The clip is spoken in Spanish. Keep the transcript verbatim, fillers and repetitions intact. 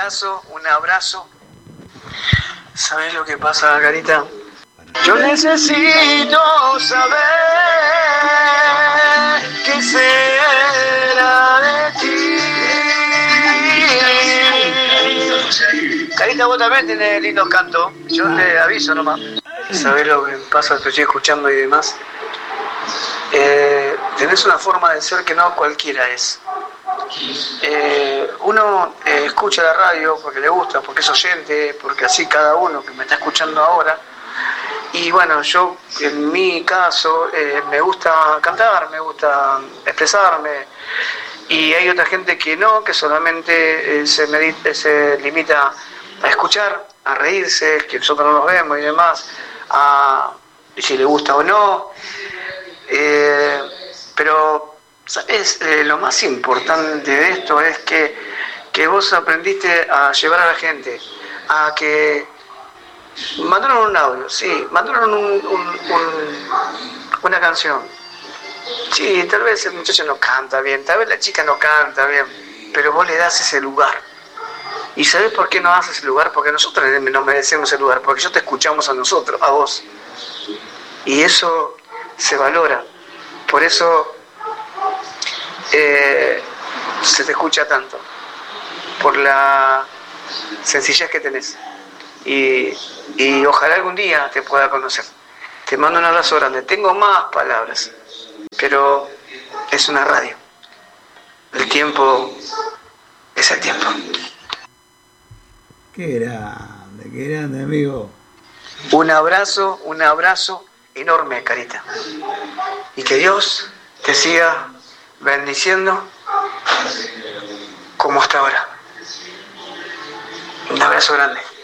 abrazo, un abrazo. ¿Sabés lo que pasa, Carita? Yo necesito saber qué será de ti. Carita, vos también tenés lindos cantos. Yo te aviso nomás. ¿Sabés lo que pasa? Te estoy escuchando y demás. Eh, tenés una forma de ser que no cualquiera es. Eh, uno eh, escucha la radio porque le gusta, porque es oyente, porque así cada uno que me está escuchando ahora. Y bueno, yo en mi caso eh, me gusta cantar, me gusta expresarme. Y hay otra gente que no, que solamente eh, se, medita, se limita a escuchar, a reírse, que nosotros no nos vemos y demás, a si le gusta o no. Eh, pero, ¿sabes? Eh, lo más importante de esto es que, que vos aprendiste a llevar a la gente, a que mandaron un audio, sí, mandaron un, un, un, una canción. Sí, tal vez el muchacho no canta bien, tal vez la chica no canta bien, pero vos le das ese lugar. ¿Y sabés por qué no das ese lugar? Porque nosotros nos merecemos ese lugar, porque yo te escuchamos a nosotros, a vos. Y eso se valora. Por eso eh, se te escucha tanto, por la sencillez que tenés. Y, y ojalá algún día te pueda conocer. Te mando un abrazo grande. Tengo más palabras, pero es una radio. El tiempo es el tiempo. Qué grande, qué grande, amigo. Un abrazo, un abrazo enorme, Carita. Y que Dios te siga bendiciendo como hasta ahora. Un abrazo grande.